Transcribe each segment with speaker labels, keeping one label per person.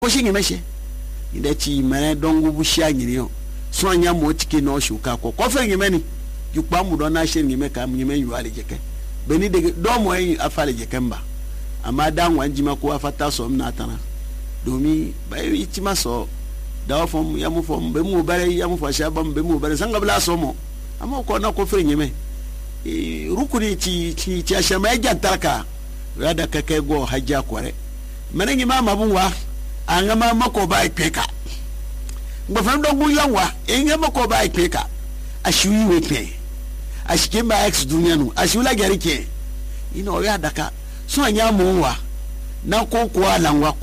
Speaker 1: shi nyime she ida ci mane dongu bu sha nyini yo so anya mo tiki no shuka ko fe nyime ni yukpa mu do na she nyime ka nyime yu ale jeke beni de do mo yi afale jeke mba amma dan wan jima ko afata so na tana domi bayi ci maso da fom ya mu fom be mu bare ya mu fasha bam be mu bare sanga bla so mo amma ko na ko fe nyime rukuni ci ashama jantarka rada kake go hajja kore mane nyima mabunwa angama mako ba ikeka ngofam do gulyanwa enga mako ba ikeka ashiwi wepe ashikemba ex dunyanu ashiwula garike ino ya daka so anya muwa na ko alanwa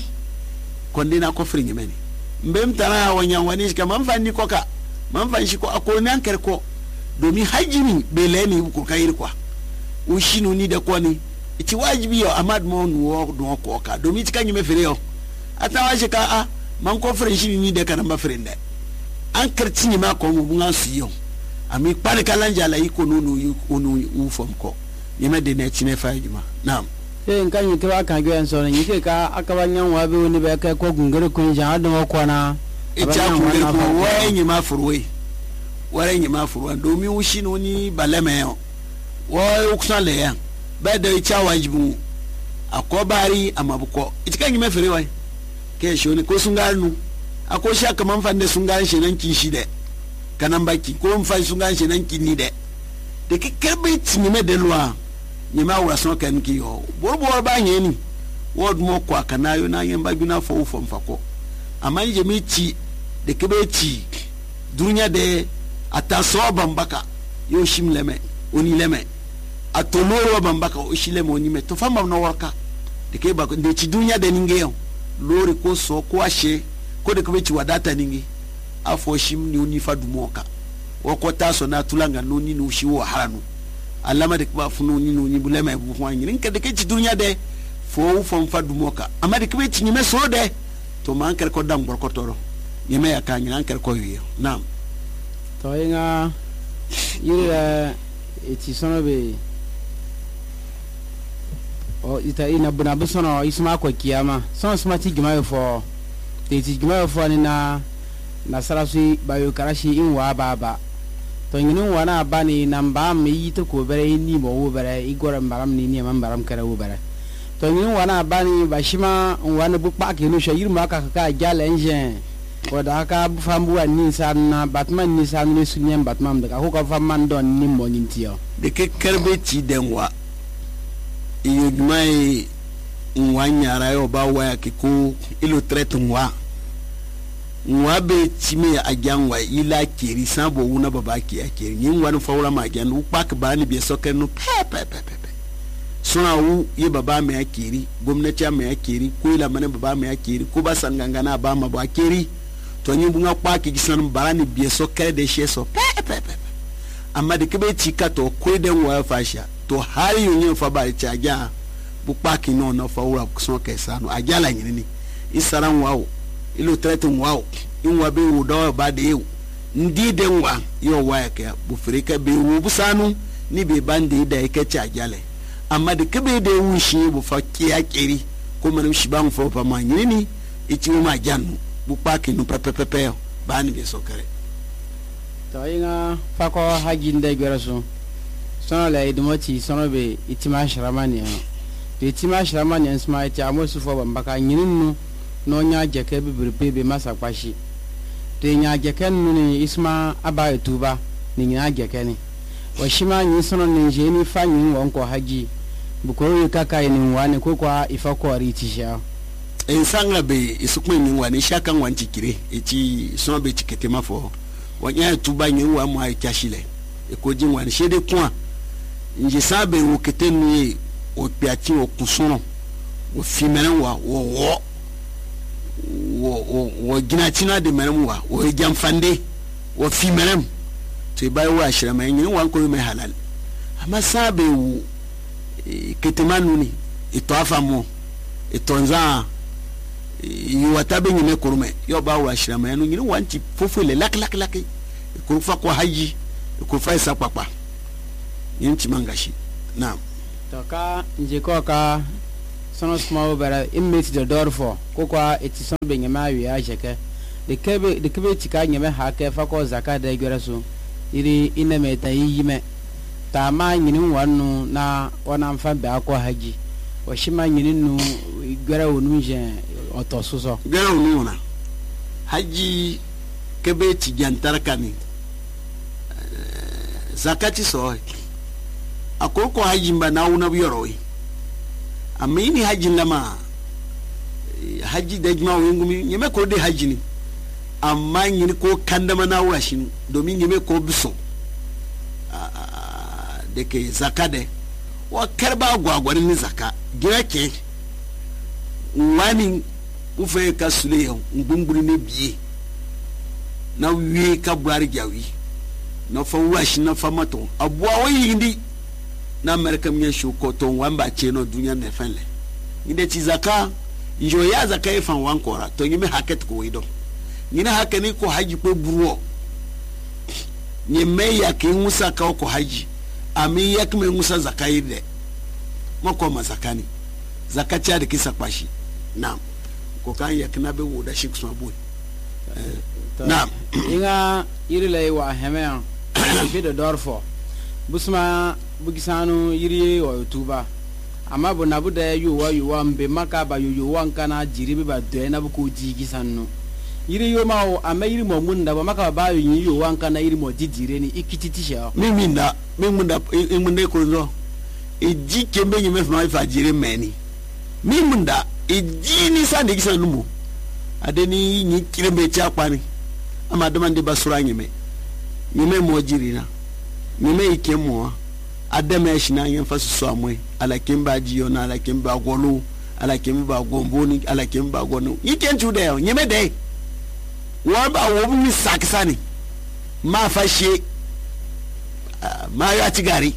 Speaker 1: konde na ko frinye meni mbem tana wanya wani kama mfani koka mamfani shiko akoni ankerko domin hajjini beleni ko kayir kwa ushinu ni da kwani iti wajibi yo amad mon wo do ko ka domin tikanyi mefere yo atawaje ka a man ko fere shi ni da kana mafrende an karti ni ma ko mu bunga siyo ami pare kalanja la iko nonu u fom ko yema de na chime fa juma naam
Speaker 2: nkan yi kira kan gyan so ne yake ka akabanyan wa be woni be kai ko gungure kun ja adon ko na
Speaker 1: ita gungure ko wayin ma furwe wayin ma furwa domin wushi no ni balame yo wo uksale ya ba da ita wajibu akobari amabuko itika nyime fere wai ke shoni ko sungarnu ako sha kaman fande sungarin shenan ki shi de kanan baki ko mfa sungarin shenan ki ni de ke kerbe tinyime de lwa nyima wura so kan ki yo borbo ba nyeni wod mo kwa kanayo na yemba guna fo fo mfako amanje michi de kebe ti dunya de ataso bambaka yo shimleme oni leme atoloro bambaka o shileme oni me to fama no warka de ke ba de ti dunya de ningeyo lori ko so ko ashe ko de kebe ti wadata ningi afo shim ni oni fadumoka woko taso na tulanga noni no shi wo haranu alama de ba funu ni no ni bulema bu fwa nyin ke de ke ti dunya de fo fadumoka ama de kebe ti nyime so de to man ker ko dang bor ko toro nyime ya ka nyin ker ko wiyo naam
Speaker 2: to inga yira iti sono be o ita ina buna busono isma ko kiyama son smati gimayo fo te ti gimayo fo ni na sarasu bayo karashi in wa baba to nginin wana bani namba mi yito ko bere ni mo wo bere igora mbaram ni man baram kare wo bere to nginin wana bani bashima wana bu pa ke no shayir ma ka jala enjen ko da ka fambu ani sanna batman ni sanne sunyem batman da ko ka famman don ni mo nintio
Speaker 1: de ke karbe ti denwa iyo mai nwanya ra yo ba wa ke ko ilo tret nwa be time ajanwa ila kiri sabo wuna baba ki akiri yin wani fawra ma jan u pak ba ni be soken no pe suna wu yi baba me akiri gwamnati me akiri ko ila mane baba me akiri ko ba sangangana ba ma ba akiri to nyi bunga pak ki san barani be soken de she so pe amma de kebe tika to ko de wa fasha to hari yin fa ba ci aja bu pak no no fawra so ke sanu ajala nyini isaran wawo ilo tretin wow inwa be wo do ba de ewu ndi de nwa yo wa ke bu frika be wo busanu ni be bande da yake ci ajale amma de kebe de wu shi bu fakki akiri ko man shi ban fo fa ma nyini iti wo ma jannu bu paki no pepepepe ba ni be sokare
Speaker 2: to inga fako hajinde geraso sono la idmoti sono be itima shramani be itima shramani nsma iti amosu fo bambaka nyini no nya jeke bibirpe be masa kwashi te nya jeke ni isma aba etuba ni nya jeke ni washima nyi sono ni jeni fanyi wonko haji bukoro kaka ni wane ko kwa ifako aritisha
Speaker 1: ensanga be isukwe ni wane shaka nwanti kire eti sono be tikete mafo wanya etuba nyi wa mu aikashile ekoji wane shede kwa nji sabe wokete ni opiati okusono wo fimene wa wo ginatina de menwa wo jamfande wo fi menem to bai wa shirama yin wan ko mai halal amma sabe wo ketemanu ni ito afamo ito nza yi watabe ni kurume yo ba wa shirama yin yin wan ti fofole lak ko fa ko haji ko fa isa papa yin ti mangashi naam
Speaker 2: to ka nje ko ka sono small bara image the door for kokwa etiso benyama wi a jeke de kebe tika nyame ha ke fa ko zaka da gwere so iri ina meta yime ta ma nyini wanu na wana mfa be akọ haji o shima nyini nu gwere wonu je otoso so
Speaker 1: gwere wonu na haji kebe ti jantar kani zakati so akoko haji mba na una biyoroi amini haji lama haji da jima wingumi nyeme ko de haji ni amma nyini ko kandama na washin domin nyeme ko biso de ke zakade wa karba gwagwarin ni zaka gira ke wani ufe ka sule yo ngumburi ne biye na wi ka bwari jawi na fa washin na fa mato abuwa wayindi na amerika mye shuko to wamba cheno dunya ne fenle inde ti zaka njo ya zaka e fan wankora to nyime haket ko wido nyina hakani ko haji ko buruo nyime ya ke musa ka ko haji ami ya kime musa zaka ide mako mazakani zakati ya kisa kwashi naam ko kan ya kina be woda shi kusa boy naam
Speaker 2: inga irile wa heme be the door for busma bugisanu yiri o tuba ama bo na buda yuwa mbe maka ba yuwa nkana jiri ba do na bu ko jigi sannu yiri yo ma o ama yiri mo munda ba maka ba yuwa nkana yiri mo jijire ni ikititi sha
Speaker 1: mimunda imunda ko zo eji kembe nyime funa ifa jire meni mimunda eji ni sande gisan numu adeni ni kirembe cha kwani ama domande basura nyime mo jiri na nyime ikemo adama shina yen fasusu amwe ala kimba jiyo na ala kimba golu ala kimba gomboni ala kimba gonu yikentu de nyime de wa ba wo mi sakisani ma fashe ma ya tigari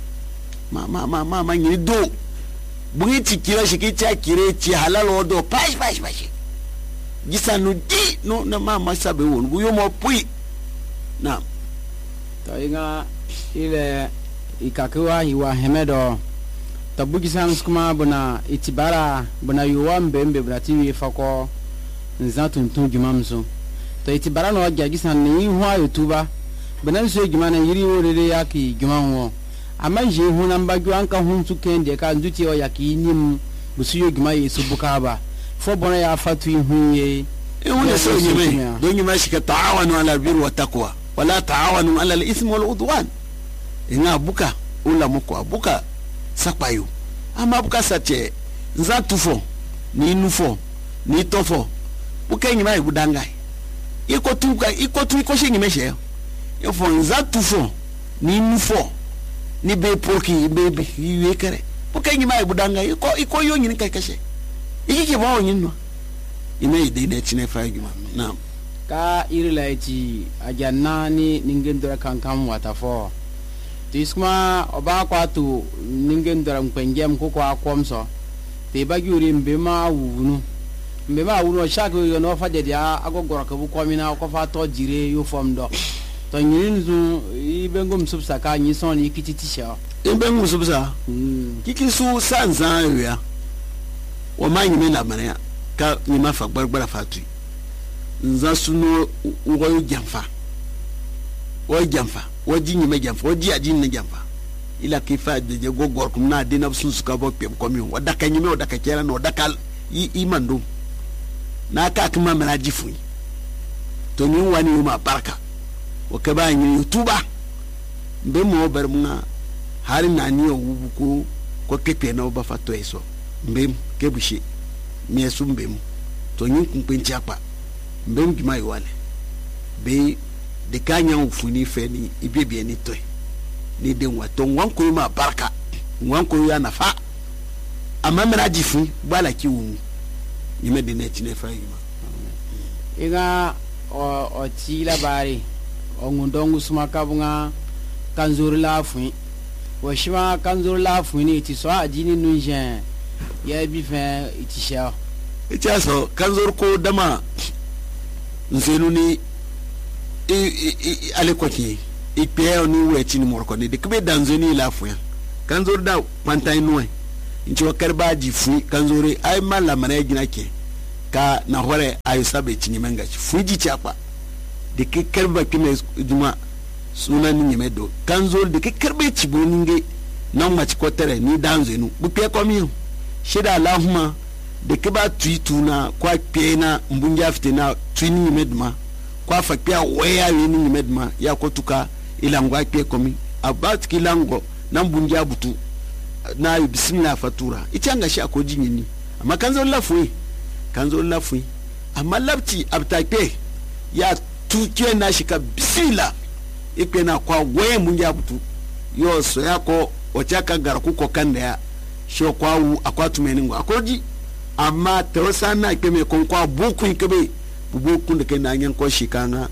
Speaker 1: ma nyiri do bungi tikira shiki cha kire chi halal odo pash gisanu di no na ma sabe won bu yo mo pui na
Speaker 2: to inga ile ikakiwa hiwa hemedo tabugi sans kuma buna itibara buna yuwa mbembe buna tiwi fako nzatu ntujumamso to itibara no agagi san ni huwa youtube buna so jumana yiri worere yaki jumanwo amma je hu namba ju anka hun su kende ka nduti o yaki nim busuyo juma yesu bukaba fo bona ya fatu hu ye
Speaker 1: wona so nyime do nyima shika taawanu ala bir wa taqwa wala taawanu ala al ism wal udwan ina buka ula muko abuka sakpayo ama buka sache nza tufo ni nufo ni tofo buka nyima ibudanga iko shingi meshe yofo nza tufo ni nufo ni be poki bebe yekere buka nyima ibudanga iko yo nyini kaikashe iki bawo nyinno ime ide ne chine fa yuma naam
Speaker 2: ka irilaiti ajanna ni ningendora kankam watafo tisma oba kwatu ningendora mpenjem ko kwa komso te bagyuri mbema wunu shaka yo no faje dia agogoro ka bu komina ko fa to jire yo fomdo to nyinzu ibengum subsa ka nyi son ikititisha
Speaker 1: ibengum subsa kikisu sanza ya wa manyi mena mania ka nyima fa gbargbara fatu nza suno wo jamfa waji nyime jamfa waji ajin ne jamfa ila kifa de gogor kum na de na sun suka bo pem komi wadaka nyime wadaka kera no wadaka imando na ka kuma mana jifu to ni wani ma barka wa ka ba ni youtube be mo bar mun har na ni o wubuko ko kepe na ba fato eso mbem kebushi mi esumbem to nyin kun penchi apa mbem gima iwale be de kanya ufuni feni ibebie ni toy ni de nwa to nwan ko ma barka nwan ko ya nafa amamra jifu bala ki wu ni me de net ne fa yima
Speaker 2: iga o tila bari o ngundongu suma kabunga kanzur lafu wa shima kanzur lafu ni ti so ajini nunje ya bi fe itisha
Speaker 1: itiaso kanzur ko dama nzenu ni ale kwaki ipe ni weti ni morko ni de kbe danzoni lafu ya kanzur da pantai noy inci wa karba ji fu kan zore ai mala mana gina ke ka na hore ayu sabe cinye menga fu ji chapa de ke karba kime juma sunan ni nyeme do kan zore de ke karbe ci boninge nan maci kotere ni danzo nu bu pe komi shida allahumma de ke ba tuituna kwa pena mbunja fitina tuini nyeme duma kwa fakpia wea yini nyeme duma ya kotuka ilangwa pe komi about kilango nan bunja butu na bismillah fatura itanga shi akoji nyini amma kanzo lafui amma labti abtake ya tuke na shi ka bismillah ikwe na kwa goye munja butu yo so yako ochaka garku ko kanda ya sho kwa wu akwatu meningo akoji amma tawsa na keme kon kwa boku ikebe buboku de kena nyen ko shikanga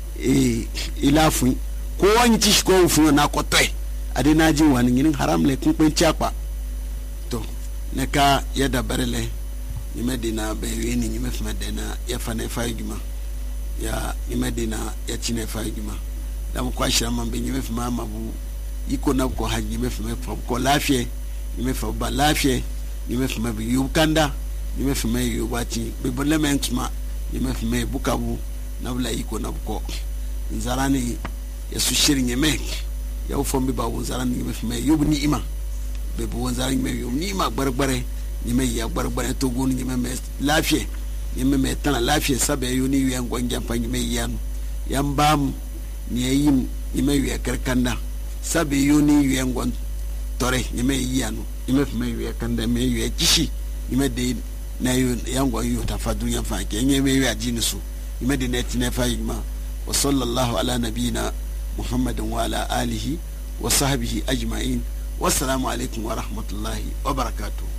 Speaker 1: ilafu ko wani ci ko fu na ko toy ade na ji wani ngin haram le kun pen chakpa to ne ka ya da barele ni medina be weni ni mefma dena ya fane fayguma ya ni medina ya chine fayguma da mu kwa shira man be ni mefma mabu iko na ko haji mefma ko lafiye ni mefma ba lafiye ni mefma bi yukanda ni mefma yubati be bolementma ni mefma bukabu na bula iko na ko nzarani ya su shirin yeme ya ufon bi ba wonzarani ni mefma yubu ni ima be bo wonzarani me yubu ni ima gbarbare ni me ya gbarbare to gonu ni me lafiye ni me tana lafiye sabe yuni yu ngon jampa ni me yanu yambam ni yim ni me yu karkanda sabe yuni yu ngon tore ni me yanu ni me yu kanda me yu kishi ni me de na yu yango yu tafadu ya fa ke ni me yu ajini su ni me de net na fa yima wa sallallahu ala nabiyina muhammadin wa ala alihi wa sahbihi ajma'in wassalamu alaikum wa rahmatullahi wa barakatuh.